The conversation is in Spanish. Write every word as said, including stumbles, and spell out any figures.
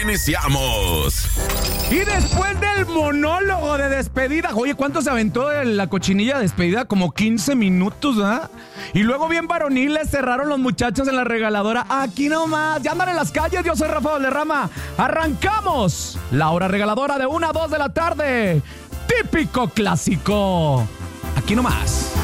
iniciamos. Y después del monólogo de despedida, oye, ¿cuánto se aventó de la cochinilla de despedida? Como quince minutos, ¿ah? Y luego bien varoniles cerraron los muchachos en la regaladora. Aquí nomás, ya andan en las calles. Yo soy Rafa Valderrama. ¡Arrancamos! La hora regaladora de una a dos de la tarde. Típico clásico. Aquí nomás.